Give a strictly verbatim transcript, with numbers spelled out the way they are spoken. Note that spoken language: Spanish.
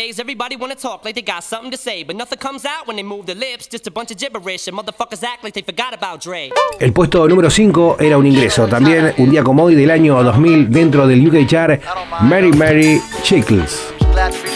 Nowadays, everybody wanna talk like they got something to say, but nothing comes out when they move their lips, just a bunch of gibberish, and motherfuckers act like they forgot about Dre. El puesto número cinco era un ingreso. También un día como hoy del año dos mil dentro del U K Chart, Mary Mary Chickless.